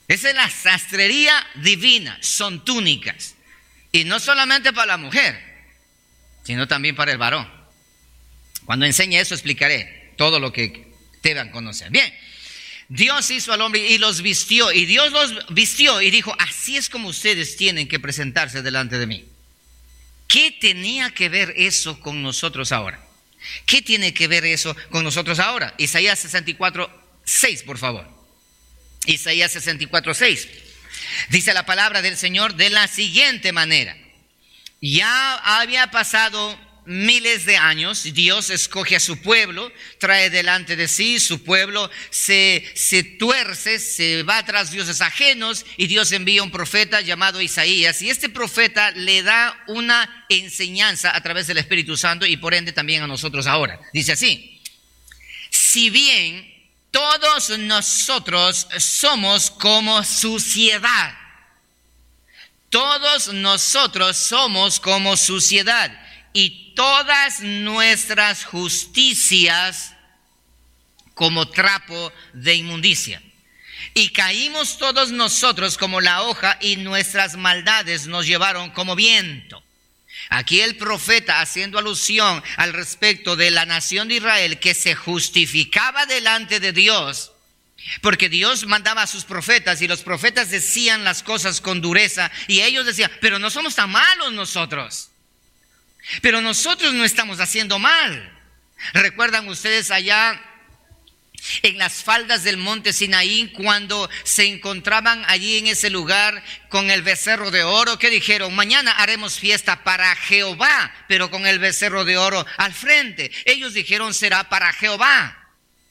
Esa es la sastrería divina, son túnicas. Y no solamente para la mujer, sino también para el varón. Cuando enseñe eso explicaré todo lo que deban conocer. Bien, Dios hizo al hombre y los vistió, y Dios los vistió y dijo: así es como ustedes tienen que presentarse delante de mí. ¿Qué tenía que ver eso con nosotros ahora? ¿Qué tiene que ver eso con nosotros ahora? Isaías 64:6, por favor. Isaías 64:6. Dice la palabra del Señor de la siguiente manera: ya había pasado miles de años, Dios escoge a su pueblo, trae delante de sí, su pueblo se tuerce, se va tras dioses ajenos, y Dios envía un profeta llamado Isaías, y este profeta le da una enseñanza a través del Espíritu Santo, y por ende también a nosotros ahora. Dice así: si bien todos nosotros somos como suciedad, todos nosotros somos como suciedad, y todas nuestras justicias como trapo de inmundicia. Y caímos todos nosotros como la hoja, y nuestras maldades nos llevaron como viento. Aquí el profeta, haciendo alusión al respecto de la nación de Israel, que se justificaba delante de Dios, porque Dios mandaba a sus profetas, y los profetas decían las cosas con dureza, y ellos decían: pero no somos tan malos nosotros. Pero nosotros no estamos haciendo mal. ¿Recuerdan ustedes allá en las faldas del monte Sinaí, cuando se encontraban allí en ese lugar con el becerro de oro? ¿Qué dijeron? Mañana haremos fiesta para Jehová, pero con el becerro de oro al frente. Ellos dijeron: será para Jehová.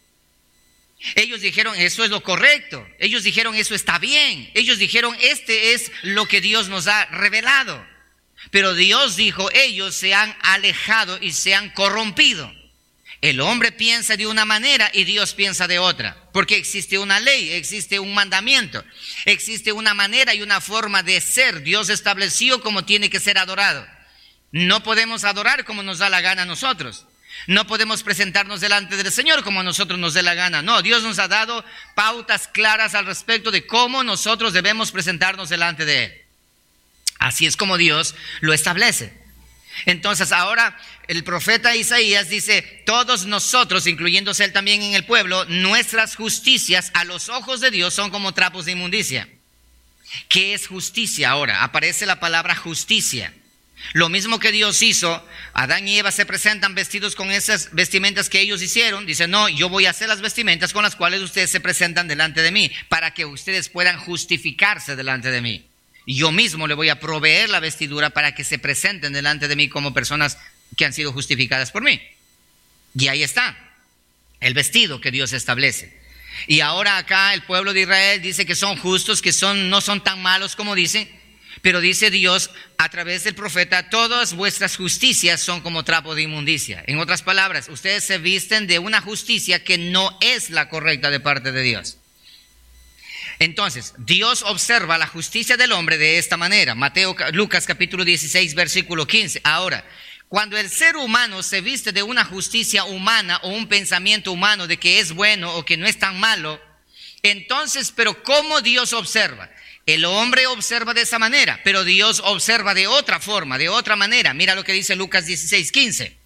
Ellos dijeron: eso es lo correcto. Ellos dijeron: eso está bien. Ellos dijeron: este es lo que Dios nos ha revelado. Pero Dios dijo: ellos se han alejado y se han corrompido. El hombre piensa de una manera y Dios piensa de otra, porque existe una ley, existe un mandamiento, existe una manera y una forma de ser. Dios estableció cómo tiene que ser adorado. No podemos adorar como nos da la gana a nosotros. No podemos presentarnos delante del Señor como a nosotros nos dé la gana. No, Dios nos ha dado pautas claras al respecto de cómo nosotros debemos presentarnos delante de Él. Así es como Dios lo establece. Entonces ahora el profeta Isaías dice: todos nosotros, incluyéndose él también en el pueblo, nuestras justicias a los ojos de Dios son como trapos de inmundicia. ¿Qué es justicia ahora? Aparece la palabra justicia. Lo mismo que Dios hizo, Adán y Eva se presentan vestidos con esas vestimentas que ellos hicieron. Dice: no, yo voy a hacer las vestimentas con las cuales ustedes se presentan delante de mí, para que ustedes puedan justificarse delante de mí. Yo mismo le voy a proveer la vestidura para que se presenten delante de mí como personas que han sido justificadas por mí. Y ahí está el vestido que Dios establece. Y ahora acá el pueblo de Israel dice que son justos, que no son tan malos como dicen. Pero dice Dios a través del profeta: todas vuestras justicias son como trapo de inmundicia. En otras palabras, ustedes se visten de una justicia que no es la correcta de parte de Dios. Entonces, Dios observa la justicia del hombre de esta manera. Lucas capítulo 16, versículo 15. Ahora, cuando el ser humano se viste de una justicia humana o un pensamiento humano de que es bueno o que no es tan malo, entonces, pero ¿cómo Dios observa? El hombre observa de esa manera, pero Dios observa de otra forma, de otra manera. Mira lo que dice Lucas 16, 15.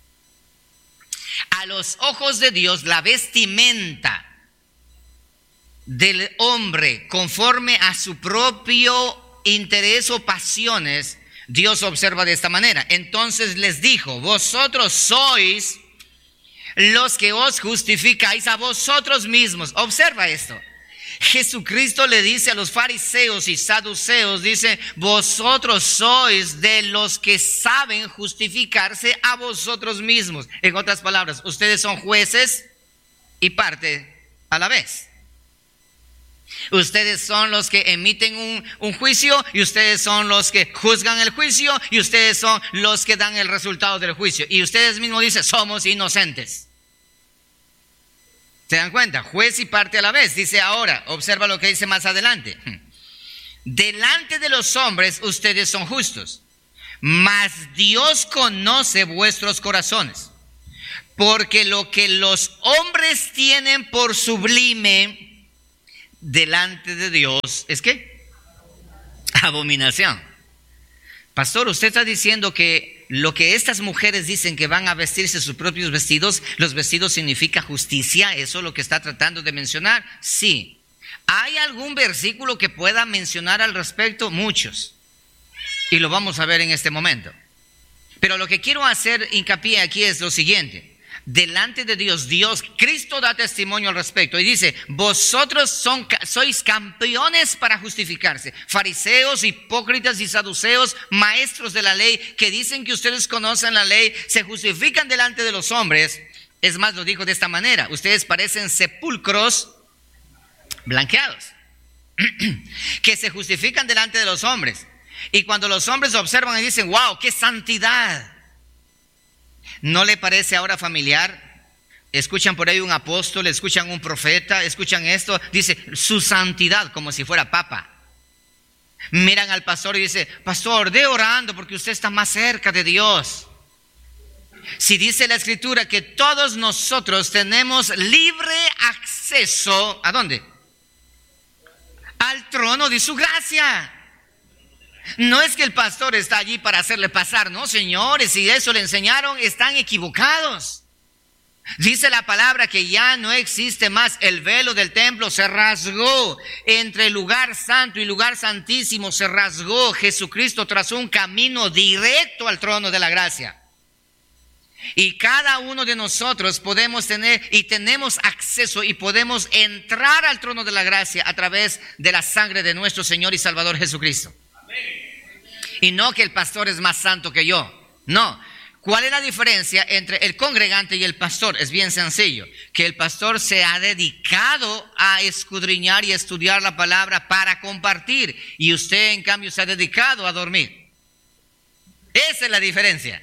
A los ojos de Dios, la vestimenta del hombre, conforme a su propio interés o pasiones, Dios observa de esta manera. Entonces les dijo: vosotros sois los que os justificáis a vosotros mismos. Observa esto. Jesucristo le dice a los fariseos y saduceos, dice: vosotros sois de los que saben justificarse a vosotros mismos. En otras palabras, ustedes son jueces y parte a la vez. Ustedes son los que emiten un juicio, y ustedes son los que juzgan el juicio, y ustedes son los que dan el resultado del juicio. Y ustedes mismos dicen: somos inocentes. ¿Se dan cuenta? Juez y parte a la vez. Dice ahora, observa lo que dice más adelante: delante de los hombres ustedes son justos, mas Dios conoce vuestros corazones, porque lo que los hombres tienen por sublime delante de Dios es ¿qué? Abominación. Pastor, usted está diciendo que lo que estas mujeres dicen que van a vestirse sus propios vestidos, los vestidos significa justicia, ¿eso es lo que está tratando de mencionar? Sí. ¿Hay algún versículo que pueda mencionar al respecto? Muchos. Y lo vamos a ver en este momento. Pero lo que quiero hacer hincapié aquí es lo siguiente. Delante de Dios, Cristo da testimonio al respecto y dice: vosotros sois campeones para justificarse, fariseos, hipócritas y saduceos, maestros de la ley, que dicen que ustedes conocen la ley, se justifican delante de los hombres. Es más, lo dijo de esta manera: ustedes parecen sepulcros blanqueados, que se justifican delante de los hombres. Y cuando los hombres observan y dicen: wow, qué santidad. ¿No le parece ahora familiar? Escuchan por ahí un apóstol, escuchan un profeta, escuchan esto, dice su santidad, como si fuera papa. Miran al pastor y dice: pastor, de orando porque usted está más cerca de Dios. Si dice la escritura que todos nosotros tenemos libre acceso, ¿a dónde? Al trono de su gracia. No es que el pastor está allí para hacerle pasar, no, señores, si eso le enseñaron, están equivocados. Dice la palabra que ya no existe más, el velo del templo se rasgó, entre el lugar santo y lugar santísimo se rasgó. Jesucristo trazó un camino directo al trono de la gracia. Y cada uno de nosotros podemos tener y tenemos acceso y podemos entrar al trono de la gracia a través de la sangre de nuestro Señor y Salvador Jesucristo. Y no que el pastor es más santo que yo, no. ¿Cuál es la diferencia entre el congregante y el pastor? Es bien sencillo, que el pastor se ha dedicado a escudriñar y estudiar la palabra para compartir, y usted en cambio se ha dedicado a dormir. Esa es la diferencia.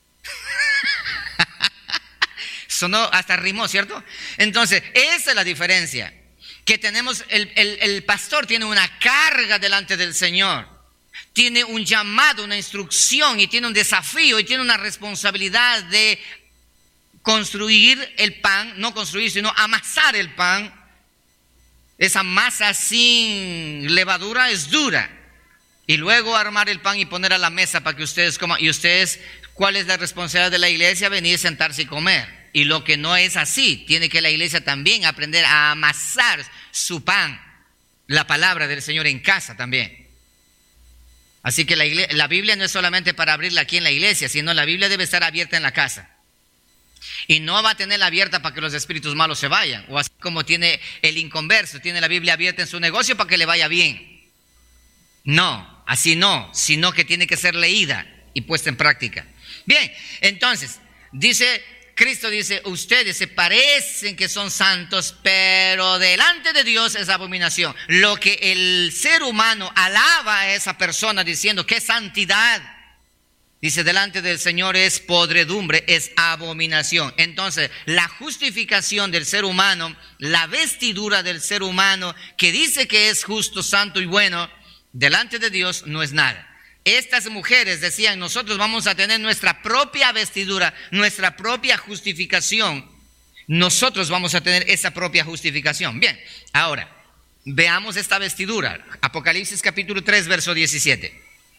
Sonó, hasta rimó, ¿cierto? Entonces, esa es la diferencia, que tenemos, el pastor tiene una carga delante del Señor. Tiene un llamado, una instrucción, y tiene un desafío y tiene una responsabilidad de construir el pan, no construir, sino amasar el pan. Esa masa sin levadura es dura. Y luego armar el pan y poner a la mesa para que ustedes coman. Y ustedes, ¿cuál es la responsabilidad de la iglesia? Venir, sentarse y comer. Y lo que no es así, tiene que la iglesia también aprender a amasar su pan, la palabra del Señor en casa también. Así que la Biblia no es solamente para abrirla aquí en la iglesia, sino la Biblia debe estar abierta en la casa. Y no va a tenerla abierta para que los espíritus malos se vayan, o así como tiene el inconverso, tiene la Biblia abierta en su negocio para que le vaya bien. No, así no, sino que tiene que ser leída y puesta en práctica. Bien, entonces, Cristo dice: ustedes se parecen que son santos, pero delante de Dios es abominación. Lo que el ser humano alaba a esa persona diciendo qué santidad, dice delante del Señor es podredumbre, es abominación. Entonces, la justificación del ser humano, la vestidura del ser humano que dice que es justo, santo y bueno, delante de Dios no es nada. Estas mujeres decían: nosotros vamos a tener nuestra propia vestidura, nuestra propia justificación. Nosotros vamos a tener esa propia justificación. Bien, ahora, veamos esta vestidura. Apocalipsis capítulo 3, verso 17.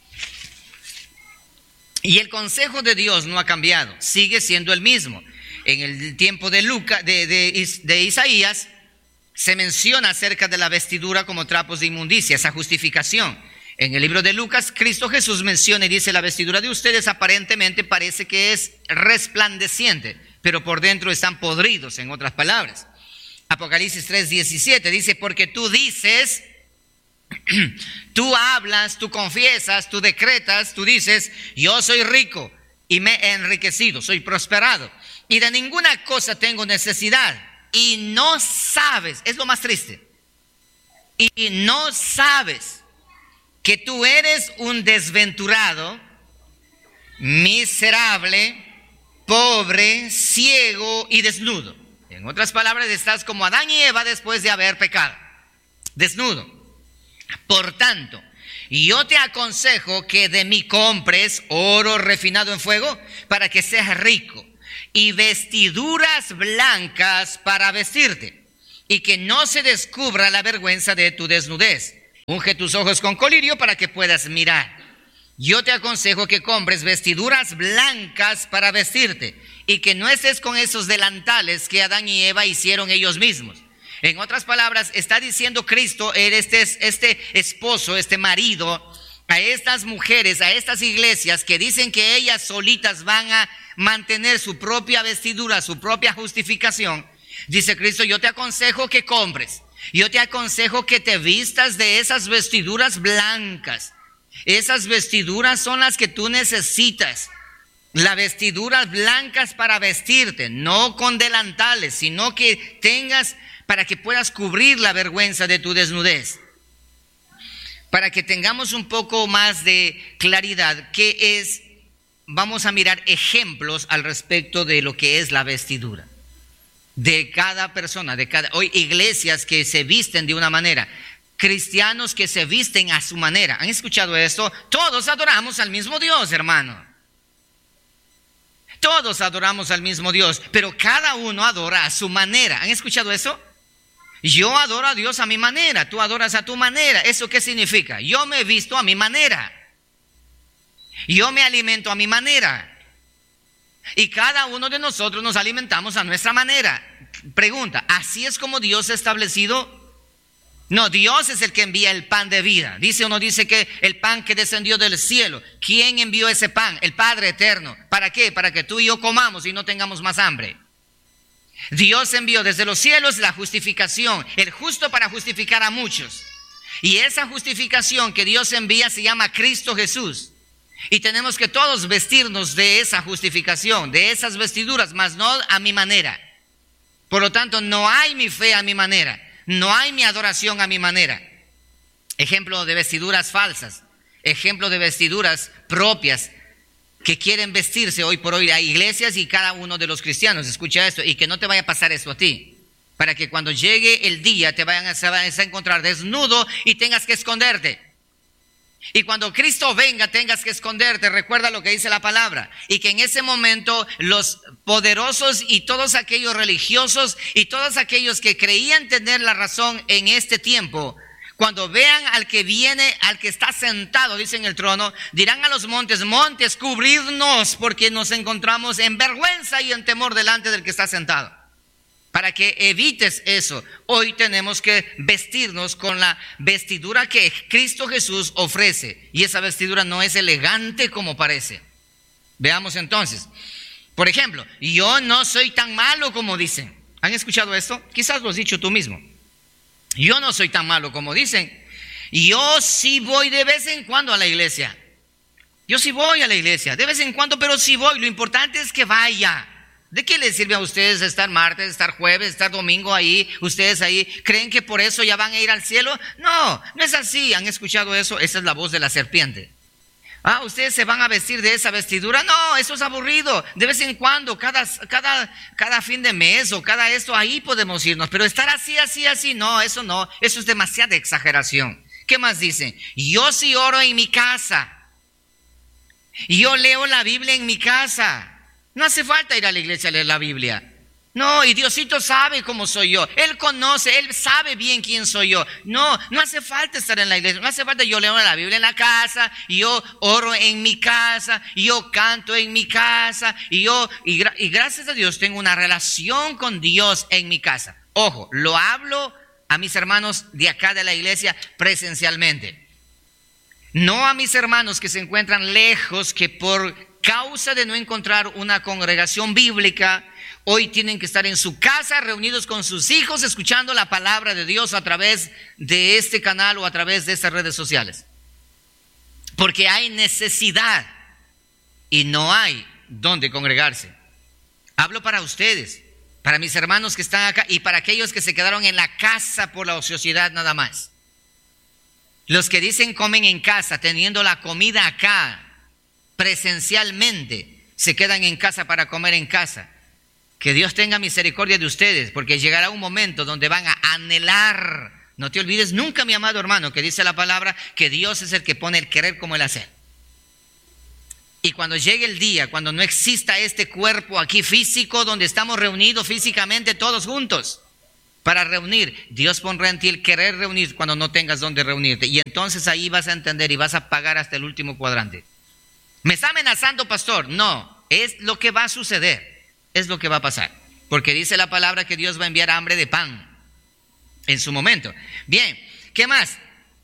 Y el consejo de Dios no ha cambiado, sigue siendo el mismo. En el tiempo de Isaías se menciona acerca de la vestidura como trapos de inmundicia, esa justificación. En el libro de Lucas, Cristo Jesús menciona y dice: la vestidura de ustedes aparentemente parece que es resplandeciente, pero por dentro están podridos, en otras palabras. Apocalipsis 3:17 dice: porque tú dices, tú hablas, tú confiesas, tú decretas, tú dices: yo soy rico y me he enriquecido, soy prosperado, y de ninguna cosa tengo necesidad, y no sabes, es lo más triste, y no sabes que tú eres un desventurado, miserable, pobre, ciego y desnudo. En otras palabras, estás como Adán y Eva después de haber pecado, desnudo. Por tanto, yo te aconsejo que de mí compres oro refinado en fuego para que seas rico, y vestiduras blancas para vestirte, y que no se descubra la vergüenza de tu desnudez. Unge tus ojos con colirio para que puedas mirar. Yo te aconsejo que compres vestiduras blancas para vestirte y que no estés con esos delantales que Adán y Eva hicieron ellos mismos. En otras palabras, está diciendo Cristo, este esposo, este marido, a estas mujeres, a estas iglesias que dicen que ellas solitas van a mantener su propia vestidura, su propia justificación. Dice Cristo, yo te aconsejo que compres, yo te aconsejo que te vistas de esas vestiduras blancas. Esas vestiduras son las que tú necesitas. Las vestiduras blancas para vestirte, no con delantales, sino que tengas para que puedas cubrir la vergüenza de tu desnudez. Para que tengamos un poco más de claridad, vamos a mirar ejemplos al respecto de lo que es la vestidura de cada persona, hoy iglesias que se visten de una manera, cristianos que se visten a su manera. ¿Han escuchado esto? Todos adoramos al mismo Dios, hermano. Todos adoramos al mismo Dios, pero cada uno adora a su manera. ¿Han escuchado eso? Yo adoro a Dios a mi manera, tú adoras a tu manera. ¿Eso qué significa? Yo me visto a mi manera. Yo me alimento a mi manera. Y cada uno de nosotros nos alimentamos a nuestra manera. Pregunta, ¿así es como Dios ha establecido? No, Dios es el que envía el pan de vida. Dice o no dice que el pan que descendió del cielo. ¿Quién envió ese pan? El Padre eterno. ¿Para qué? Para que tú y yo comamos y no tengamos más hambre. Dios envió desde los cielos la justificación, el justo para justificar a muchos. Y esa justificación que Dios envía se llama Cristo Jesús. Y tenemos que todos vestirnos de esa justificación, de esas vestiduras, mas no a mi manera. Por lo tanto, no hay mi fe a mi manera. No hay mi adoración a mi manera. Ejemplo de vestiduras falsas, ejemplo de vestiduras propias que quieren vestirse hoy por hoy a iglesias y cada uno de los cristianos. Escucha esto y que no te vaya a pasar esto a ti. Para que cuando llegue el día te vayas a encontrar desnudo y tengas que esconderte. Y cuando Cristo venga tengas que esconderte. Recuerda lo que dice la palabra. Y que en ese momento los poderosos y todos aquellos religiosos y todos aquellos que creían tener la razón en este tiempo, cuando vean al que viene, al que está sentado, dice en el trono, dirán a los montes, montes, cubridnos, porque nos encontramos en vergüenza y en temor delante del que está sentado. Para que evites eso, hoy tenemos que vestirnos con la vestidura que Cristo Jesús ofrece. Y esa vestidura no es elegante como parece. Veamos entonces. Por ejemplo, yo no soy tan malo como dicen. ¿Han escuchado esto? Quizás lo has dicho tú mismo. Yo no soy tan malo como dicen. Yo sí voy de vez en cuando a la iglesia. Yo sí voy a la iglesia, de vez en cuando, pero sí voy. Lo importante es que vaya. ¿De qué les sirve a ustedes estar martes, estar jueves, estar domingo ahí? ¿Ustedes ahí creen que por eso ya van a ir al cielo? No, no es así. ¿Han escuchado eso? Esa es la voz de la serpiente. ¿Ustedes se van a vestir de esa vestidura? No, eso es aburrido. De vez en cuando, cada fin de mes o cada esto, ahí podemos irnos. Pero estar así, no, eso es demasiada exageración. ¿Qué más dicen? Yo sí oro en mi casa. Yo leo la Biblia en mi casa. No hace falta ir a la iglesia a leer la Biblia. No, y Diosito sabe cómo soy yo. Él conoce, Él sabe bien quién soy yo. No hace falta estar en la iglesia. No hace falta, yo leo la Biblia en la casa, y yo oro en mi casa, y yo canto en mi casa, y gracias a Dios tengo una relación con Dios en mi casa. Ojo, lo hablo a mis hermanos de acá de la iglesia presencialmente. No a mis hermanos que se encuentran lejos, que por causa de no encontrar una congregación bíblica, hoy tienen que estar en su casa reunidos con sus hijos escuchando la palabra de Dios a través de este canal o a través de estas redes sociales. Porque hay necesidad y no hay donde congregarse. Hablo para ustedes, para mis hermanos que están acá y para aquellos que se quedaron en la casa por la ociosidad nada más. Los que dicen comen en casa, teniendo la comida acá, presencialmente, se quedan en casa para comer en casa. Que Dios tenga misericordia de ustedes, porque llegará un momento donde van a anhelar. No te olvides nunca, mi amado hermano, que dice la palabra que Dios es el que pone el querer como el hacer. Y cuando llegue el día, cuando no exista este cuerpo aquí físico, donde estamos reunidos físicamente todos juntos, para reunir. Dios pondrá en ti el querer reunir cuando no tengas dónde reunirte. Y entonces ahí vas a entender y vas a pagar hasta el último cuadrante. ¿Me está amenazando, pastor? No, es lo que va a suceder, es lo que va a pasar. Porque dice la palabra que Dios va a enviar hambre de pan en su momento. Bien, ¿qué más?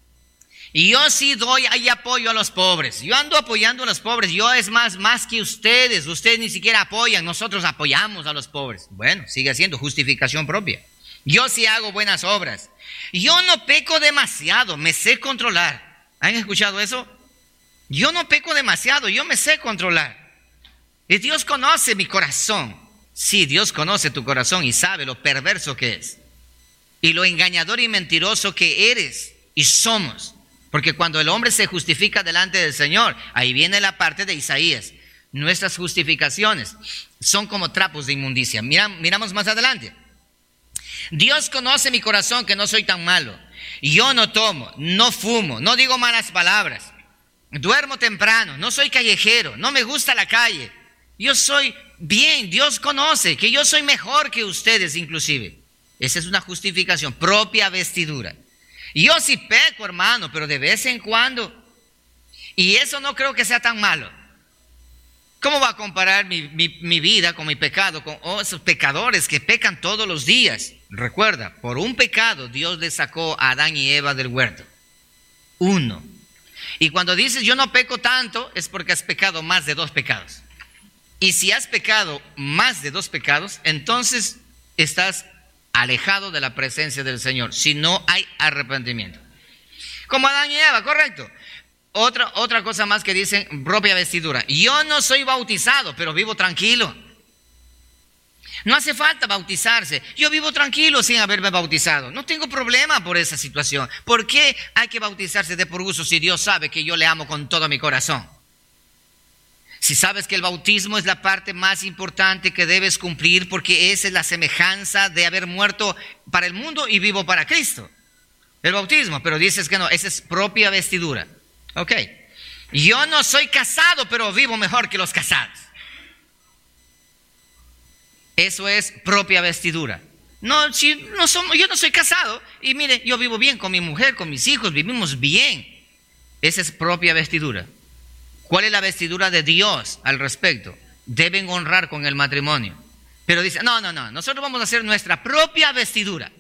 Y yo sí doy ahí apoyo a los pobres. Yo ando apoyando a los pobres. Yo es más que ustedes. Ustedes ni siquiera apoyan. Nosotros apoyamos a los pobres. Bueno, sigue siendo justificación propia. Yo sí hago buenas obras. Yo no peco demasiado. Me sé controlar. ¿Han escuchado eso? Yo no peco demasiado. Yo me sé controlar. Y Dios conoce mi corazón. Sí, Dios conoce tu corazón y sabe lo perverso que es. Y lo engañador y mentiroso que eres y somos. Porque cuando el hombre se justifica delante del Señor, ahí viene la parte de Isaías. Nuestras justificaciones son como trapos de inmundicia. Miramos más adelante. Dios conoce mi corazón, que no soy tan malo. Yo no tomo, no fumo, no digo malas palabras. Duermo temprano, no soy callejero, no me gusta la calle. Yo soy bien, Dios conoce que yo soy mejor que ustedes inclusive. Esa es una justificación, propia vestidura. Yo sí peco, hermano, pero de vez en cuando. Y eso no creo que sea tan malo. ¿Cómo va a comparar mi vida con mi pecado, con esos pecadores que pecan todos los días? Recuerda, por un pecado Dios le sacó a Adán y Eva del huerto. Uno. Y cuando dices yo no peco tanto, es porque has pecado más de 2 pecados. Y si has pecado más de 2 pecados, entonces estás alejado de la presencia del Señor, si no hay arrepentimiento. Como Adán y Eva, correcto. Otra cosa más que dicen, propia vestidura. Yo no soy bautizado, pero vivo tranquilo. No hace falta bautizarse. Yo vivo tranquilo sin haberme bautizado. No tengo problema por esa situación. ¿Por qué hay que bautizarse de por gusto si Dios sabe que yo le amo con todo mi corazón? Si sabes que el bautismo es la parte más importante que debes cumplir, porque esa es la semejanza de haber muerto para el mundo y vivo para Cristo. El bautismo, pero dices que no, esa es propia vestidura. Ok. Yo no soy casado, pero vivo mejor que los casados. Eso es propia vestidura. No, yo no soy casado y mire, yo vivo bien con mi mujer, con mis hijos, vivimos bien. Esa es propia vestidura. ¿Cuál es la vestidura de Dios al respecto? Deben honrar con el matrimonio. Pero dice, no, nosotros vamos a hacer nuestra propia vestidura.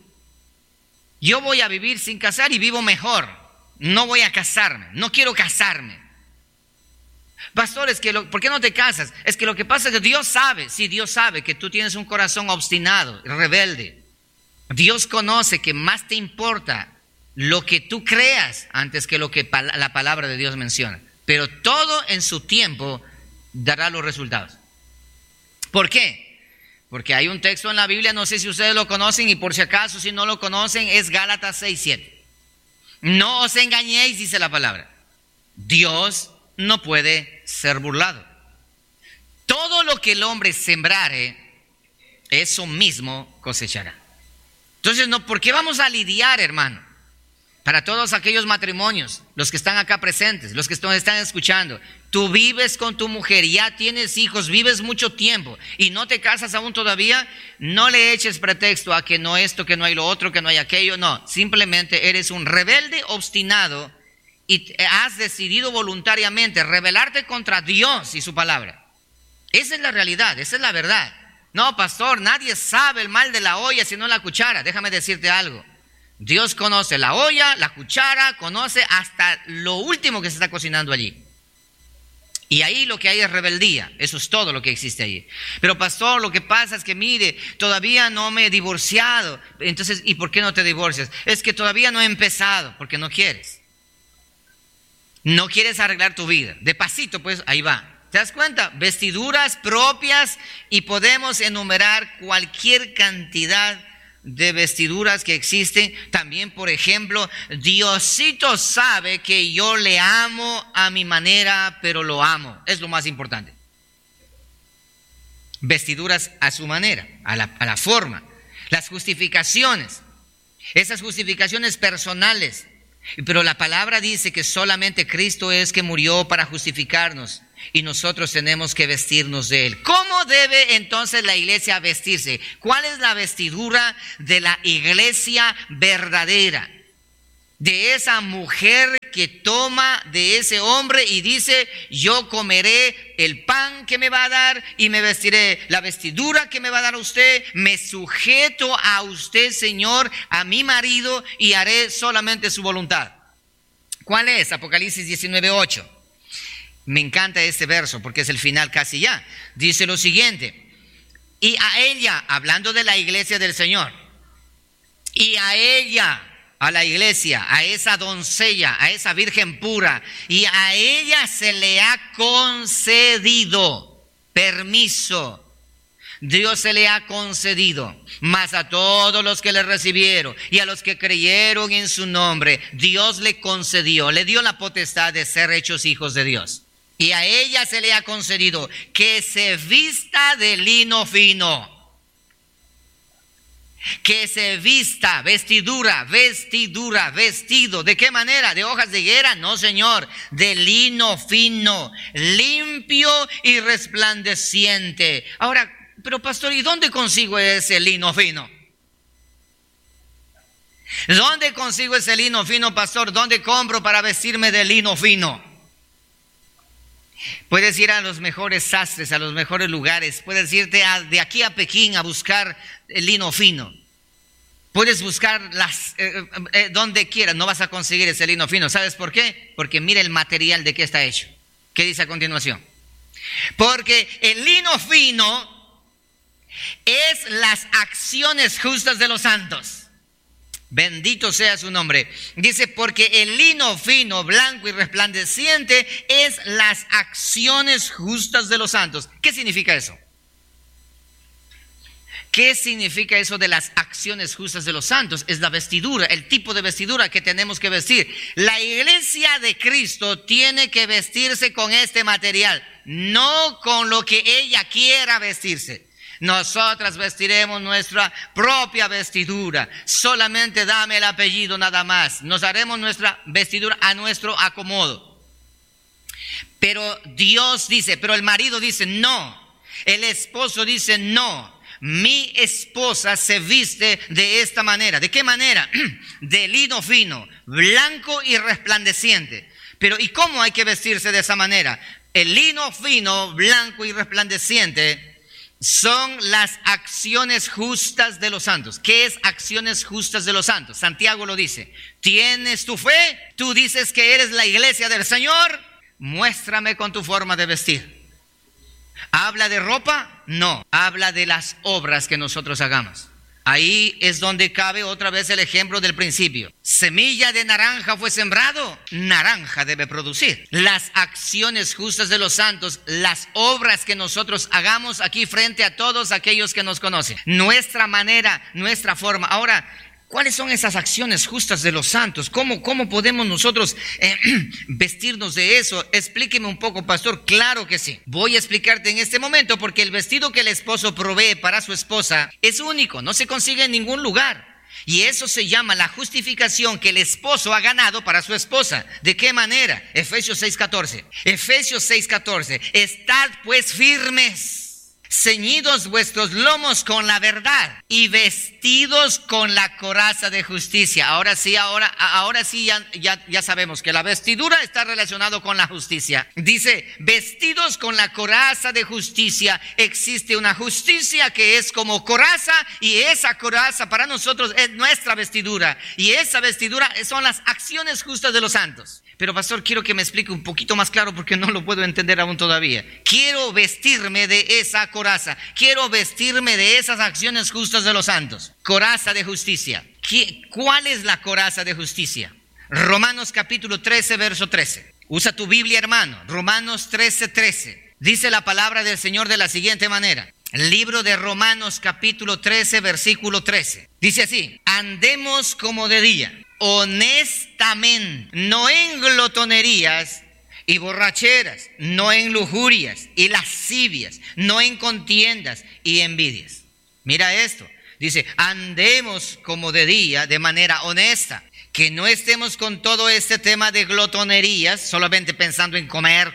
Yo voy a vivir sin casar y vivo mejor. No voy a casarme, no quiero casarme. Pastor, ¿por qué no te casas? Es que lo que pasa es que Dios sabe, sí, Dios sabe que tú tienes un corazón obstinado, rebelde. Dios conoce que más te importa lo que tú creas antes que lo que la palabra de Dios menciona. Pero todo en su tiempo dará los resultados. ¿Por qué? Porque hay un texto en la Biblia, no sé si ustedes lo conocen, y por si acaso si no lo conocen, es Gálatas 6:7. No os engañéis, dice la palabra. Dios no puede ser burlado. Todo lo que el hombre sembrare, eso mismo cosechará. Entonces, ¿por qué vamos a lidiar, hermano? Para todos aquellos matrimonios, los que están acá presentes, los que están escuchando, tú vives con tu mujer, ya tienes hijos, vives mucho tiempo y no te casas aún todavía, no le eches pretexto a que no esto, que no hay lo otro, que no hay aquello, no, simplemente eres un rebelde obstinado y has decidido voluntariamente rebelarte contra Dios y su palabra. Esa es la realidad, esa es la verdad. No, pastor, nadie sabe el mal de la olla sino la cuchara. Déjame decirte algo. Dios conoce la olla, la cuchara, conoce hasta lo último que se está cocinando allí. Y ahí lo que hay es rebeldía, eso es todo lo que existe allí. Pero pastor, lo que pasa es que mire, todavía no me he divorciado. Entonces, ¿y por qué no te divorcias? Es que todavía no he empezado, porque no quieres. No quieres arreglar tu vida. De pasito, pues, ahí va. ¿Te das cuenta? Vestiduras propias y podemos enumerar cualquier cantidad de vestiduras que existen. También, por ejemplo, Diosito sabe que yo le amo a mi manera, pero lo amo. Es lo más importante. Vestiduras a su manera, a la forma. Las justificaciones, esas justificaciones personales. Pero la palabra dice que solamente Cristo es que murió para justificarnos. y nosotros tenemos que vestirnos de Él. ¿Cómo debe entonces la iglesia vestirse? ¿Cuál es la vestidura de la iglesia verdadera? De esa mujer que toma de ese hombre y dice: yo comeré el pan que me va a dar y me vestiré la vestidura que me va a dar usted, me sujeto a usted, Señor, a mi marido, y haré solamente su voluntad. ¿Cuál es? Apocalipsis 19:8. Me encanta este verso porque es el final casi ya. Dice lo siguiente: y a ella, hablando de la iglesia del Señor, y a ella, a la iglesia, a esa doncella, a esa virgen pura, y a ella se le ha concedido permiso. Dios se le ha concedido, mas a todos los que le recibieron y a los que creyeron en su nombre, Dios le concedió, le dio la potestad de ser hechos hijos de Dios. Y a ella se le ha concedido que se vista de lino fino. Que se vista, vestidura, vestido. ¿De qué manera? ¿De hojas de higuera? No, Señor, de lino fino, limpio y resplandeciente. Ahora, pero pastor, ¿y dónde consigo ese lino fino? ¿Dónde consigo ese lino fino, pastor? ¿Dónde compro para vestirme de lino fino? Puedes ir a los mejores sastres, a los mejores lugares. Puedes irte de aquí a Pekín a buscar el lino fino. Puedes buscar donde quieras, no vas a conseguir ese lino fino. ¿Sabes por qué? Porque mira el material de qué está hecho. ¿Qué dice a continuación? Porque el lino fino es las acciones justas de los santos. Bendito sea su nombre. Dice: porque el lino fino, blanco y resplandeciente es las acciones justas de los santos. ¿Qué significa eso? ¿Qué significa eso de las acciones justas de los santos? Es la vestidura, el tipo de vestidura que tenemos que vestir. La iglesia de Cristo tiene que vestirse con este material, no con lo que ella quiera vestirse. Nosotras vestiremos nuestra propia vestidura. Solamente dame el apellido nada más. Nos haremos nuestra vestidura a nuestro acomodo. Pero Dios dice, pero el marido dice no. El esposo dice no. Mi esposa se viste de esta manera. ¿De qué manera? De lino fino, blanco y resplandeciente. Pero ¿y cómo hay que vestirse de esa manera? El lino fino, blanco y resplandeciente son las acciones justas de los santos. ¿Qué es acciones justas de los santos? Santiago lo dice. ¿Tienes tu fe? ¿Tú dices que eres la iglesia del Señor? Muéstrame con tu forma de vestir. ¿Habla de ropa? No, habla de las obras que nosotros hagamos. Ahí es donde cabe otra vez el ejemplo del principio. Semilla de naranja fue sembrado, naranja debe producir. Las acciones justas de los santos, las obras que nosotros hagamos aquí frente a todos aquellos que nos conocen. Nuestra manera, nuestra forma. Ahora, ¿cuáles son esas acciones justas de los santos? ¿Cómo podemos nosotros vestirnos de eso? Explíqueme un poco, pastor. Claro que sí. Voy a explicarte en este momento, porque el vestido que el esposo provee para su esposa es único, no se consigue en ningún lugar. Y eso se llama la justificación que el esposo ha ganado para su esposa. ¿De qué manera? Efesios 6:14. Efesios 6:14. Estad pues firmes, ceñidos vuestros lomos con la verdad y vestidos con la coraza de justicia. Ahora sí ya sabemos que la vestidura está relacionado con la justicia. Dice, vestidos con la coraza de justicia. Existe una justicia que es como coraza, y esa coraza para nosotros es nuestra vestidura, y esa vestidura son las acciones justas de los santos. Pero pastor, quiero que me explique un poquito más claro porque no lo puedo entender aún todavía. Quiero vestirme de esa coraza. Quiero vestirme de esas acciones justas de los santos. Coraza de justicia. ¿Cuál es la coraza de justicia? Romanos capítulo 13, verso 13. Usa tu Biblia, hermano. Romanos 13, 13. Dice la palabra del Señor de la siguiente manera. El libro de Romanos capítulo 13, versículo 13. Dice así: andemos como de día, honestamente, no en glotonerías y borracheras, no en lujurias y lascivias, no en contiendas y envidias. Mira esto, dice, andemos como de día de manera honesta. que no estemos con todo este tema de glotonerías, solamente pensando en comer,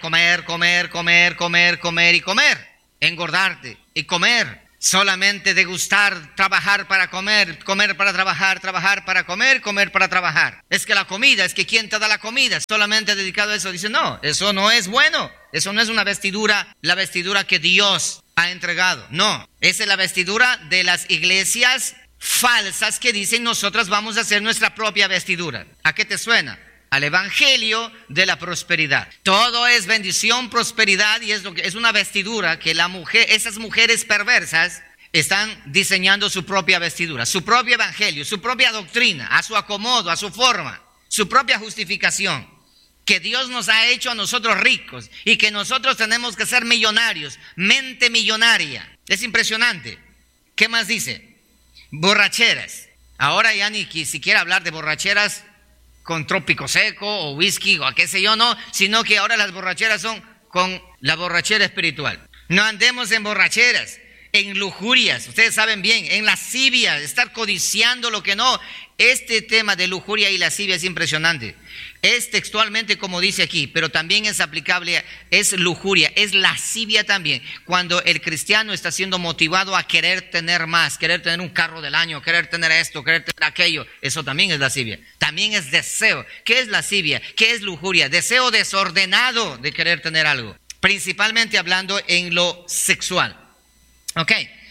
engordarte y comer, solamente degustar, trabajar para comer, comer para trabajar, trabajar para comer, comer para trabajar. Es que la comida, es que ¿quién te da la comida? Solamente dedicado a eso. Dice, no, eso no es bueno, eso no es una vestidura, la vestidura que Dios ha entregado. No, esa es la vestidura de las iglesias falsas que dicen nosotras vamos a hacer nuestra propia vestidura. ¿A qué te suena? Al evangelio de la prosperidad. Todo es bendición, prosperidad, y es una vestidura que esas mujeres perversas están diseñando su propia vestidura, su propio evangelio, su propia doctrina, a su acomodo, a su forma, su propia justificación. Que Dios nos ha hecho a nosotros ricos y que nosotros tenemos que ser millonarios, mente millonaria. Es impresionante. ¿Qué más dice? Borracheras. Ahora ya ni siquiera hablar de borracheras con trópico seco o whisky o qué sé yo, no, sino que ahora las borracheras son con la borrachera espiritual. No andemos en borracheras, en lujurias, ustedes saben bien, en lascivia, estar codiciando lo que no. Este tema de lujuria y lascivia es impresionante. Es textualmente como dice aquí, pero también es aplicable, es lujuria, es lascivia también. Cuando el cristiano está siendo motivado a querer tener más, querer tener un carro del año, querer tener esto, querer tener aquello, eso también es lascivia. También es deseo. ¿Qué es lascivia? ¿Qué es lujuria? Deseo desordenado de querer tener algo, principalmente hablando en lo sexual. Ok,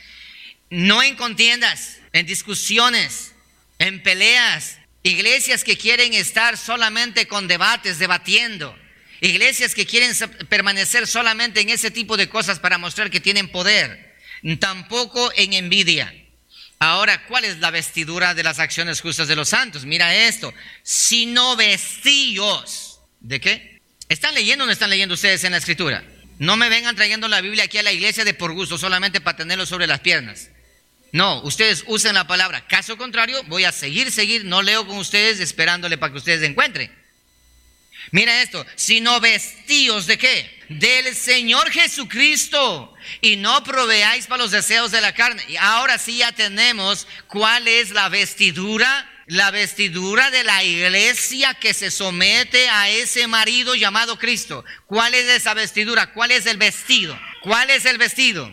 no en contiendas, en discusiones, en peleas. Iglesias que quieren estar solamente con debates, debatiendo. Iglesias que quieren permanecer solamente en ese tipo de cosas para mostrar que tienen poder. Tampoco en envidia. Ahora, ¿cuál es la vestidura de las acciones justas de los santos? Mira esto. Sino vestidos. ¿De qué? ¿Están leyendo o no están leyendo ustedes en la Escritura? No me vengan trayendo la Biblia aquí a la iglesia de por gusto, solamente para tenerlo sobre las piernas. No, ustedes usen la palabra. Caso contrario, voy a seguir, no leo con ustedes esperándole para que ustedes encuentren. Mira esto, sino vestidos ¿de qué? Del Señor Jesucristo, y no proveáis para los deseos de la carne. Y ahora sí ya tenemos cuál es la vestidura de la iglesia que se somete a ese marido llamado Cristo. ¿Cuál es esa vestidura? ¿Cuál es el vestido? ¿Cuál es el vestido?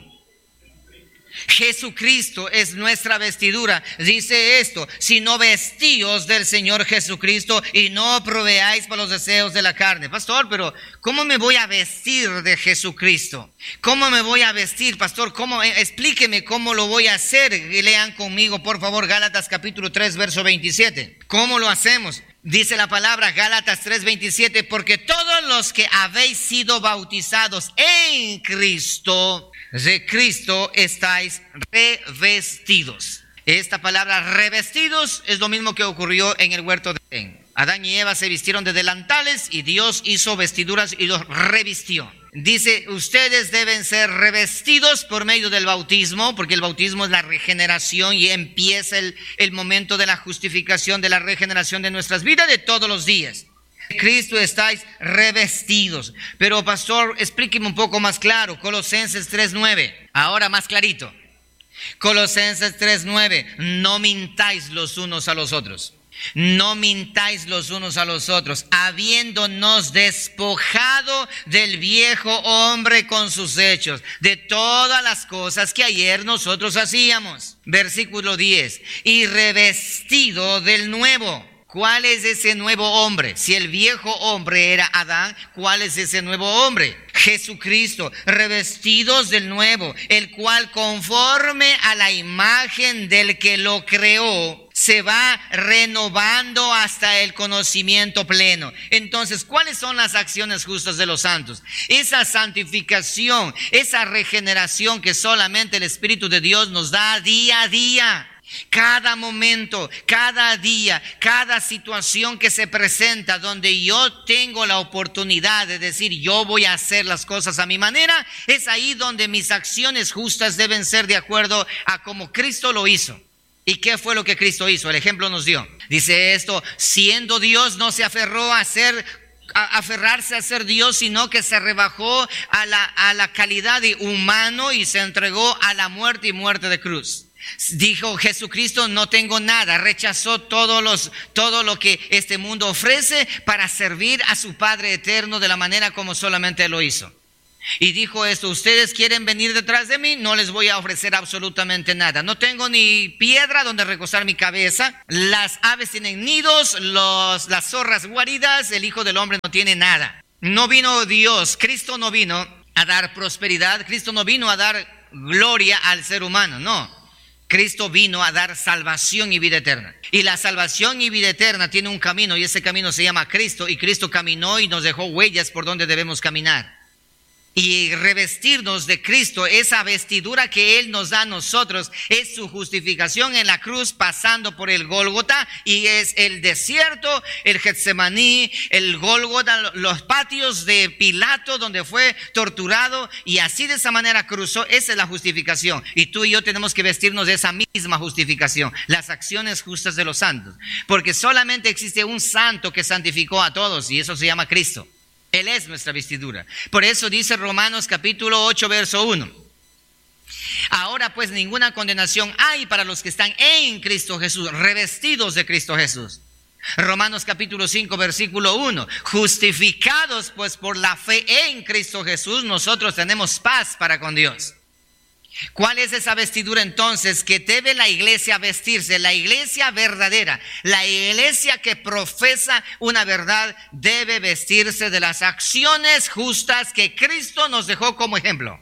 Jesucristo es nuestra vestidura. Dice esto, sino vestíos del Señor Jesucristo y no proveáis para los deseos de la carne. Pastor, pero ¿cómo me voy a vestir de Jesucristo? ¿Cómo me voy a vestir, pastor? Explíqueme cómo lo voy a hacer. Lean conmigo, por favor, Gálatas capítulo 3, verso 27. ¿Cómo lo hacemos? Dice la palabra, Gálatas 3:27, porque todos los que habéis sido bautizados en Cristo, de Cristo estáis revestidos. Esta palabra revestidos es lo mismo que ocurrió en el huerto de Edén. Adán y Eva se vistieron de delantales y Dios hizo vestiduras y los revistió. Dice, ustedes deben ser revestidos por medio del bautismo, porque el bautismo es la regeneración y empieza el momento de la justificación, de la regeneración de nuestras vidas de todos los días. Cristo estáis revestidos. Pero pastor, explíqueme un poco más claro. Colosenses 3:9, ahora más clarito. Colosenses 3:9, no mintáis los unos a los otros. No mintáis los unos a los otros, habiéndonos despojado del viejo hombre con sus hechos, de todas las cosas que ayer nosotros hacíamos. Versículo 10, y revestido del nuevo. ¿Cuál es ese nuevo hombre? Si el viejo hombre era Adán, ¿cuál es ese nuevo hombre? Jesucristo, revestidos del nuevo, el cual conforme a la imagen del que lo creó, se va renovando hasta el conocimiento pleno. Entonces, ¿cuáles son las acciones justas de los santos? Esa santificación, esa regeneración que solamente el Espíritu de Dios nos da día a día. Cada momento, cada día, cada situación que se presenta donde yo tengo la oportunidad de decir yo voy a hacer las cosas a mi manera, es ahí donde mis acciones justas deben ser de acuerdo a como Cristo lo hizo. ¿Y qué fue lo que Cristo hizo? El ejemplo nos dio. Dice esto, siendo Dios no se aferró a aferrarse a ser Dios, sino que se rebajó a la calidad de humano y se entregó a la muerte y muerte de cruz. Dijo Jesucristo, no tengo nada, rechazó todo lo que este mundo ofrece para servir a su Padre eterno de la manera como solamente Él lo hizo. Y dijo esto: ustedes quieren venir detrás de mí, no les voy a ofrecer absolutamente nada. No tengo ni piedra donde recostar mi cabeza. Las aves tienen nidos, las zorras guaridas. El Hijo del Hombre no tiene nada. No vino Dios, Cristo no vino a dar prosperidad. Cristo no vino a dar gloria al ser humano, no. Cristo vino a dar salvación y vida eterna. Y la salvación y vida eterna tiene un camino, y ese camino se llama Cristo. Y Cristo caminó y nos dejó huellas por donde debemos caminar. Y revestirnos de Cristo, esa vestidura que Él nos da a nosotros, es su justificación en la cruz, pasando por el Gólgota, y es el desierto, el Getsemaní, el Gólgota, los patios de Pilato donde fue torturado, y así de esa manera cruzó. Esa es la justificación, y tú y yo tenemos que vestirnos de esa misma justificación, las acciones justas de los santos, porque solamente existe un santo que santificó a todos, y eso se llama Cristo. Él es nuestra vestidura. Por eso dice Romanos capítulo 8, verso 1. Ahora pues ninguna condenación hay para los que están en Cristo Jesús, revestidos de Cristo Jesús. Romanos capítulo 5, versículo 1. Justificados pues por la fe en Cristo Jesús, nosotros tenemos paz para con Dios. ¿Cuál es esa vestidura entonces que debe la iglesia vestirse? La iglesia verdadera, la iglesia que profesa una verdad, debe vestirse de las acciones justas que Cristo nos dejó como ejemplo.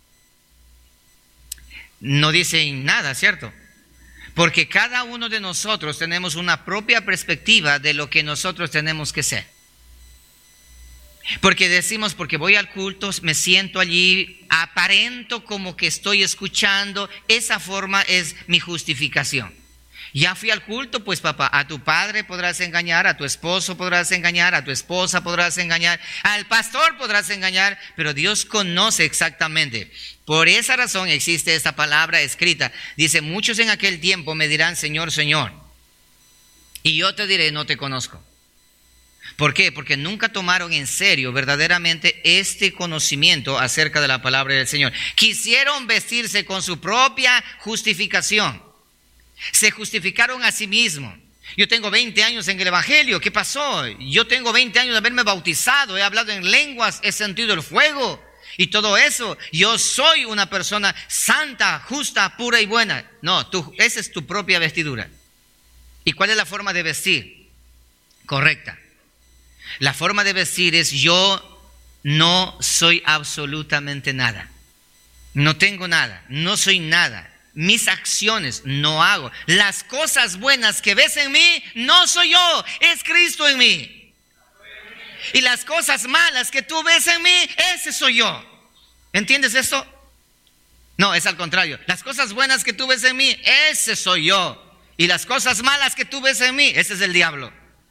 No dicen nada, ¿cierto? Porque cada uno de nosotros tenemos una propia perspectiva de lo que nosotros tenemos que ser. Porque decimos, porque voy al culto, me siento allí, aparento como que estoy escuchando. Esa forma es mi justificación. Ya fui al culto, pues papá, a tu padre podrás engañar, a tu esposo podrás engañar, a tu esposa podrás engañar, al pastor podrás engañar, pero Dios conoce exactamente. Por esa razón existe esta palabra escrita. Dice: muchos en aquel tiempo me dirán, Señor, Señor, y yo te diré, no te conozco. ¿Por qué? Porque nunca tomaron en serio verdaderamente este conocimiento acerca de la palabra del Señor. Quisieron vestirse con su propia justificación. Se justificaron a sí mismos. Yo tengo 20 años en el Evangelio. ¿Qué pasó? Yo tengo 20 años de haberme bautizado. He hablado en lenguas, he sentido el fuego y todo eso. Yo soy una persona santa, justa, pura y buena. No, esa es tu propia vestidura. ¿Y cuál es la forma de vestir correcta? La forma de vestir es: yo no soy absolutamente nada. No tengo nada, no soy nada. Mis acciones no hago. Las cosas buenas que ves en mí, no soy yo, es Cristo en mí. Y las cosas malas que tú ves en mí, ese soy yo. ¿Entiendes esto? No, es al contrario. Las cosas buenas que tú ves en mí, ese soy yo. Y las cosas malas que tú ves en mí, ese es el diablo.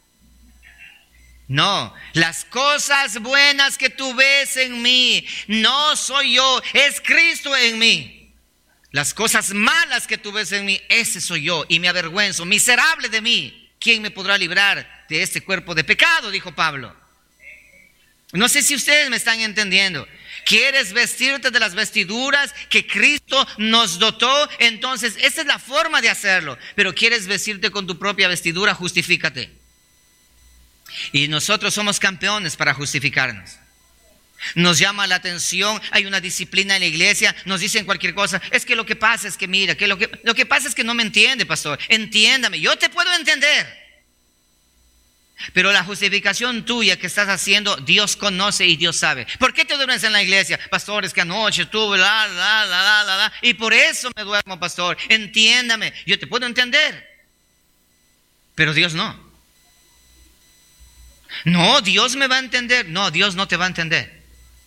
No, las cosas buenas que tú ves en mí, no soy yo, es Cristo en mí. Las cosas malas que tú ves en mí, ese soy yo, y me avergüenzo, miserable de mí. ¿Quién me podrá librar de este cuerpo de pecado?, dijo Pablo. No sé si ustedes me están entendiendo. ¿Quieres vestirte de las vestiduras que Cristo nos dotó? Entonces, esa es la forma de hacerlo. Pero ¿quieres vestirte con tu propia vestidura? Justifícate. Y nosotros somos campeones para justificarnos. Nos llama la atención, hay una disciplina en la iglesia, nos dicen cualquier cosa. Es que lo que pasa es que mira, que lo que pasa es que no me entiende, pastor. Entiéndame, yo te puedo entender. Pero la justificación tuya que estás haciendo, Dios conoce y Dios sabe. ¿Por qué te duermes en la iglesia? Pastor, es que anoche estuve y por eso me duermo, pastor. Entiéndame, yo te puedo entender. Pero Dios no. No, Dios me va a entender. No, Dios no te va a entender.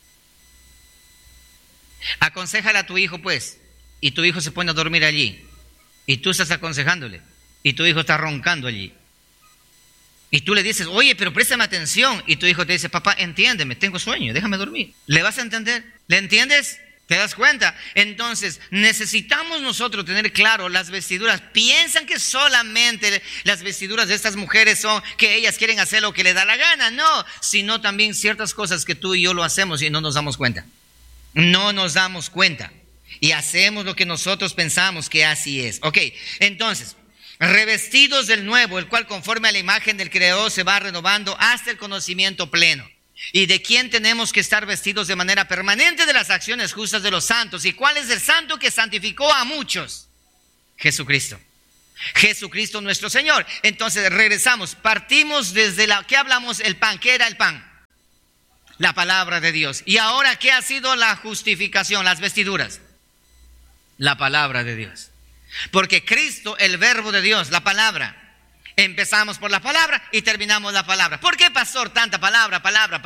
Aconséjale a tu hijo, pues, y tu hijo se pone a dormir allí, y tú estás aconsejándole, y tu hijo está roncando allí, y tú le dices: oye, pero préstame atención, y tu hijo te dice: papá, entiéndeme, tengo sueño, déjame dormir. ¿Le vas a entender? ¿Le entiendes? ¿Te das cuenta? Entonces, necesitamos nosotros tener claro las vestiduras. Piensan que solamente las vestiduras de estas mujeres son que ellas quieren hacer lo que les da la gana. No, sino también ciertas cosas que tú y yo lo hacemos y no nos damos cuenta. No nos damos cuenta. y hacemos lo que nosotros pensamos que así es. Ok, entonces, revestidos del nuevo, el cual conforme a la imagen del Creador se va renovando hasta el conocimiento pleno. ¿Y de quién tenemos que estar vestidos de manera permanente? De las acciones justas de los santos. ¿Y cuál es el santo que santificó a muchos? Jesucristo. Jesucristo nuestro Señor. Entonces regresamos, partimos desde ¿qué hablamos? El pan. ¿Qué era el pan? La palabra de Dios. ¿Y ahora qué ha sido la justificación? Las vestiduras. La palabra de Dios. Porque Cristo, el verbo de Dios, la palabra. Empezamos por la palabra y terminamos la palabra. ¿Por qué, pastor, tanta palabra?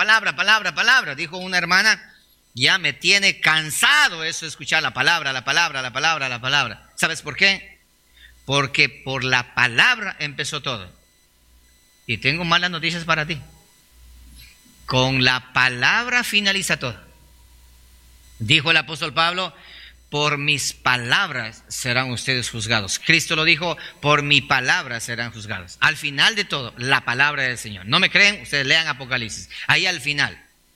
Dijo una hermana, ya me tiene cansado eso de escuchar la palabra. ¿Sabes por qué? Porque por la palabra empezó todo. Y tengo malas noticias para ti. Con la palabra finaliza todo. Dijo el apóstol Pablo, por mis palabras serán ustedes juzgados. Cristo lo dijo, por mi palabra serán juzgados. Al final de todo, la palabra del Señor. ¿No me creen? Ustedes lean Apocalipsis. Ahí al final.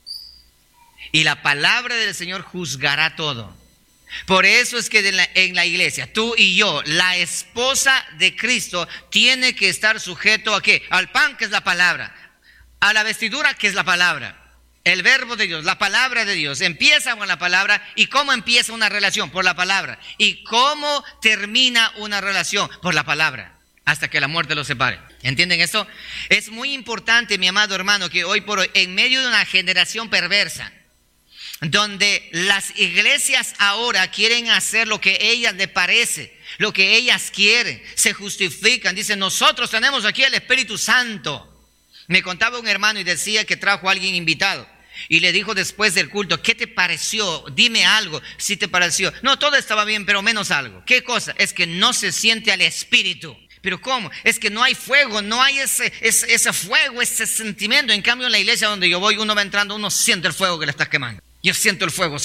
Y la palabra del Señor juzgará todo. Por eso es que en la iglesia, tú y yo, la esposa de Cristo, tiene que estar sujeto ¿a qué? Al pan, que es la palabra. A la vestidura, que es la palabra. El verbo de Dios, la palabra de Dios, empieza con la palabra. ¿Y cómo empieza una relación? Por la palabra. ¿Y cómo termina una relación? Por la palabra, hasta que la muerte los separe. ¿Entienden esto? Es muy importante, mi amado hermano, que hoy por hoy, en medio de una generación perversa, donde las iglesias ahora quieren hacer lo que a ellas les parece, lo que ellas quieren, se justifican, dicen, nosotros tenemos aquí el Espíritu Santo. Me contaba un hermano y decía que trajo a alguien invitado. Y le dijo después del culto, ¿qué te pareció? Dime algo, si te pareció. No, todo estaba bien, pero menos algo. ¿Qué cosa? Es que no se siente al Espíritu. ¿Pero cómo? Es que no hay fuego, no hay ese fuego, ese sentimiento. En cambio, en la iglesia donde yo voy, uno va entrando, uno siente el fuego que le estás quemando. Yo siento el fuego.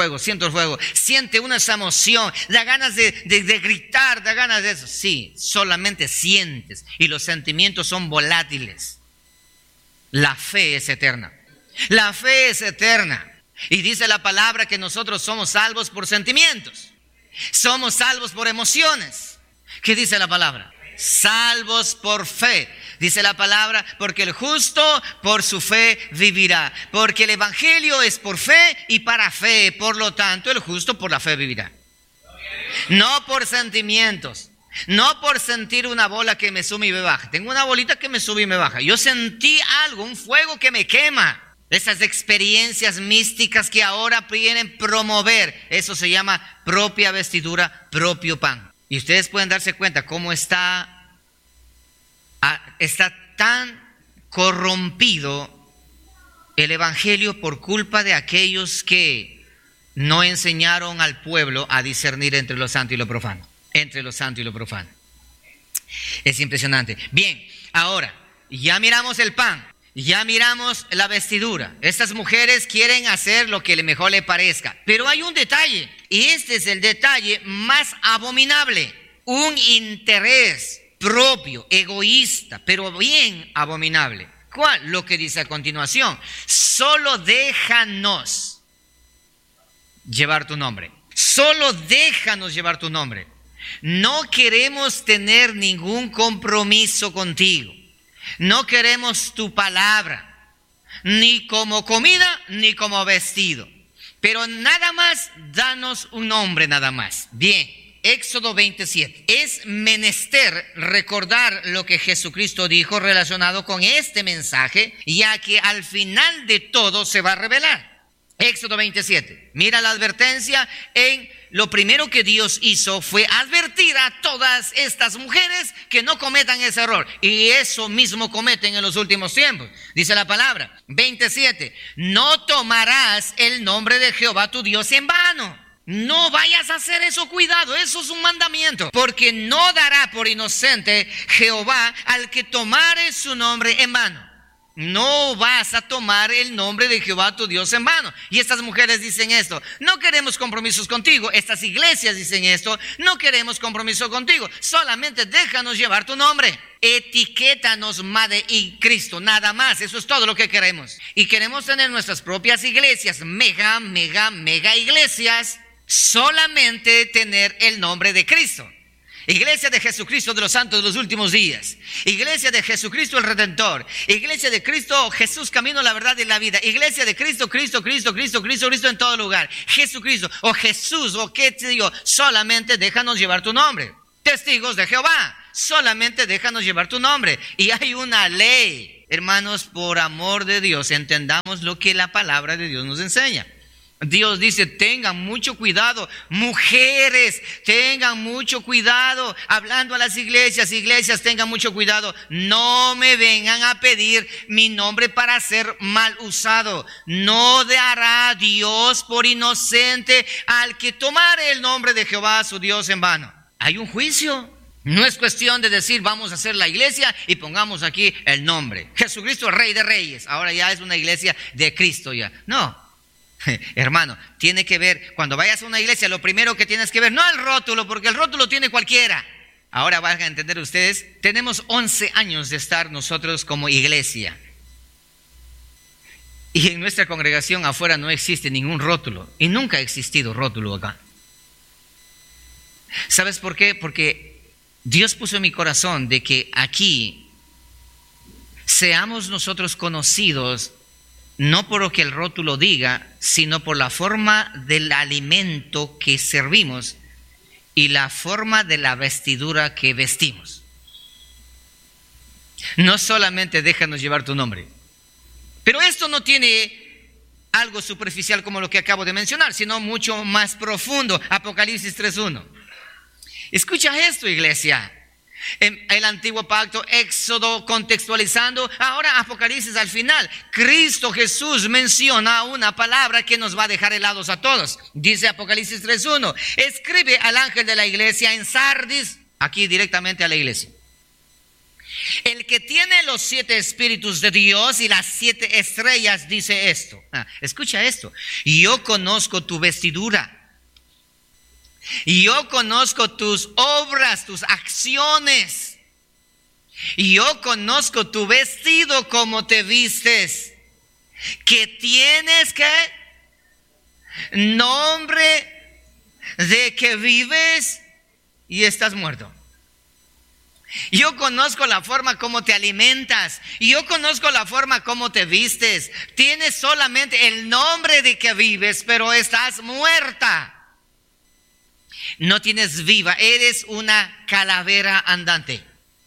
Siente una esa emoción, da ganas de gritar, da ganas de eso. Sí, solamente sientes. Y los sentimientos son volátiles. La fe es eterna. La fe es eterna. Y dice la palabra que nosotros somos salvos por sentimientos. Somos salvos por emociones. ¿Qué dice la palabra? Salvos por fe. Dice la palabra, porque el justo por su fe vivirá. Porque el evangelio es por fe y para fe. Por lo tanto, el justo por la fe vivirá. No por sentimientos. No por sentir una bola que me sube y me baja. Tengo una bolita que me sube y me baja. Yo sentí algo, un fuego que me quema. Esas experiencias místicas que ahora quieren promover. Eso se llama propia vestidura, propio pan. Y ustedes pueden darse cuenta cómo está tan corrompido el evangelio por culpa de aquellos que no enseñaron al pueblo a discernir entre lo santo y lo profano. Entre lo santo y lo profano. Es impresionante. Bien, ahora, ya miramos el pan, ya miramos la vestidura. Estas mujeres quieren hacer lo que mejor le parezca. Pero hay un detalle, y este es el detalle más abominable. Un interés propio, egoísta, pero bien abominable. ¿Cuál? Lo que dice a continuación. Solo déjanos llevar tu nombre. Solo déjanos llevar tu nombre. No queremos tener ningún compromiso contigo. No queremos tu palabra, ni como comida, ni como vestido. Pero nada más, danos un nombre nada más. Bien, Éxodo 27. Es menester recordar lo que Jesucristo dijo relacionado con este mensaje, ya que al final de todo se va a revelar. Éxodo 27. Mira la advertencia. Lo primero que Dios hizo fue advertir a todas estas mujeres que no cometan ese error. Y eso mismo cometen en los últimos tiempos. Dice la palabra, 27. No tomarás el nombre de Jehová tu Dios en vano. No vayas a hacer eso, cuidado, eso es un mandamiento. Porque no dará por inocente Jehová al que tomare su nombre en vano. No vas a tomar el nombre de Jehová tu Dios en vano. Y estas mujeres dicen esto: no queremos compromisos contigo. Estas iglesias dicen esto: no queremos compromiso contigo. Solamente déjanos llevar tu nombre. Etiquétanos Made in Cristo, nada más. Eso es todo lo que queremos. Y queremos tener nuestras propias iglesias, mega iglesias, solamente tener el nombre de Cristo. Iglesia de Jesucristo de los Santos de los Últimos Días. Iglesia de Jesucristo el Redentor. Iglesia de Cristo, Jesús, camino, la verdad y la vida. Iglesia de Cristo, Cristo, Cristo, Cristo, Cristo, Cristo en todo lugar. Jesucristo o Jesús o qué te digo, solamente déjanos llevar tu nombre. Testigos de Jehová, solamente déjanos llevar tu nombre. Y hay una ley. Hermanos, por amor de Dios, entendamos lo que la palabra de Dios nos enseña. Dios dice, tengan mucho cuidado, mujeres, tengan mucho cuidado, hablando a las iglesias, tengan mucho cuidado, no me vengan a pedir mi nombre para ser mal usado. No dará Dios por inocente al que tomare el nombre de Jehová su Dios en vano. Hay un juicio. No es cuestión de decir vamos a hacer la iglesia y pongamos aquí el nombre. Jesucristo, Rey de Reyes, ahora ya es una iglesia de Cristo ya. No. Hermano, tiene que ver, cuando vayas a una iglesia, lo primero que tienes que ver, no el rótulo, porque el rótulo tiene cualquiera. Ahora van a entender ustedes, tenemos 11 años de estar nosotros como iglesia. Y en nuestra congregación afuera no existe ningún rótulo. Y nunca ha existido rótulo acá. ¿Sabes por qué? Porque Dios puso en mi corazón de que aquí seamos nosotros conocidos no por lo que el rótulo diga, sino por la forma del alimento que servimos y la forma de la vestidura que vestimos. No solamente déjanos llevar tu nombre. Pero esto no tiene algo superficial como lo que acabo de mencionar, sino mucho más profundo. Apocalipsis 3:1. Escucha esto, iglesia. En el antiguo pacto, Éxodo contextualizando, ahora Apocalipsis al final, Cristo Jesús menciona una palabra que nos va a dejar helados a todos. Dice Apocalipsis 3:1, escribe al ángel de la iglesia en Sardis, aquí directamente a la iglesia. El que tiene los 7 espíritus de Dios y las 7 estrellas dice esto. Escucha esto. Yo conozco tu vestidura. Y yo conozco tus obras, tus acciones. Y yo conozco tu vestido, como te vistes. Que tienes que nombre de que vives y estás muerto. Yo conozco la forma como te alimentas. Yo conozco la forma como te vistes. Tienes solamente el nombre de que vives, pero estás muerta. No tienes viva, eres una calavera andante.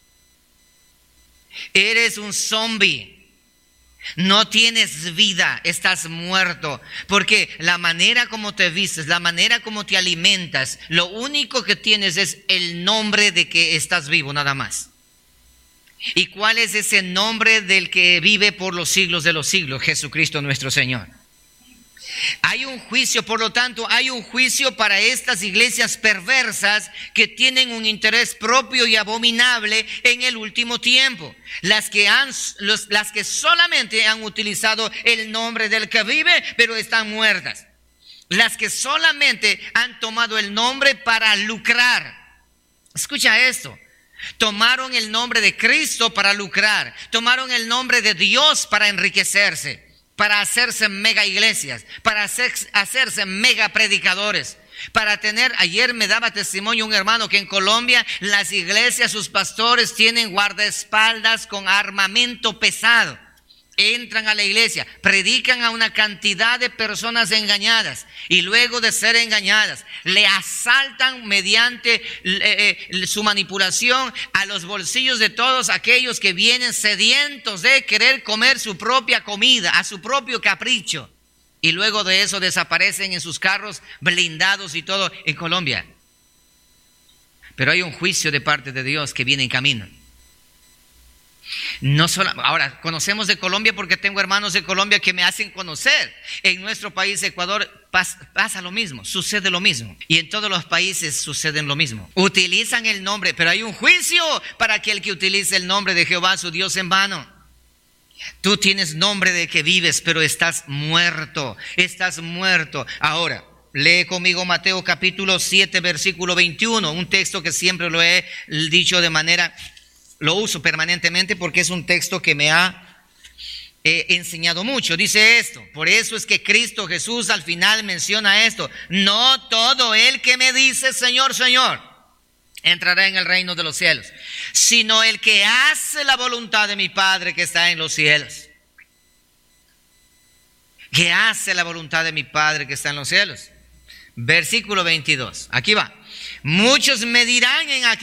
Eres un zombie. No tienes vida, estás muerto. Porque la manera como te vistes, la manera como te alimentas, lo único que tienes es el nombre de que estás vivo, nada más. ¿Y cuál es ese nombre del que vive por los siglos de los siglos? Jesucristo nuestro Señor. Hay un juicio, por lo tanto, hay un juicio para estas iglesias perversas que tienen un interés propio y abominable en el último tiempo. Las que solamente han utilizado el nombre del que vive, pero están muertas. Las que solamente han tomado el nombre para lucrar. Escucha esto. Tomaron el nombre de Cristo para lucrar. Tomaron el nombre de Dios para enriquecerse. Para hacerse mega iglesias, para hacerse mega predicadores, para tener, ayer me daba testimonio un hermano que en Colombia las iglesias, sus pastores tienen guardaespaldas con armamento pesado. Entran a la iglesia, predican a una cantidad de personas engañadas y luego de ser engañadas, le asaltan mediante su manipulación a los bolsillos de todos aquellos que vienen sedientos de querer comer su propia comida, a su propio capricho. Y luego de eso desaparecen en sus carros blindados y todo en Colombia. Pero hay un juicio de parte de Dios que viene en camino. No solo, ahora conocemos de Colombia porque tengo hermanos de Colombia que me hacen conocer. En nuestro país, Ecuador, pasa lo mismo, sucede lo mismo. Y en todos los países sucede lo mismo. Utilizan el nombre, pero hay un juicio para aquel que utilice el nombre de Jehová su Dios en vano. Tú tienes nombre de que vives, pero estás muerto. Estás muerto. Ahora, lee conmigo Mateo capítulo 7, versículo 21. Un texto que siempre lo he dicho de manera... Lo uso permanentemente porque es un texto que me ha enseñado mucho. Dice esto: por eso es que Cristo Jesús al final menciona esto: no todo el que me dice Señor, Señor, entrará en el reino de los cielos, sino el que hace la voluntad de mi Padre que está en los cielos. Que hace la voluntad de mi Padre que está en los cielos. Versículo 22. Aquí va. Muchos me dirán en aquel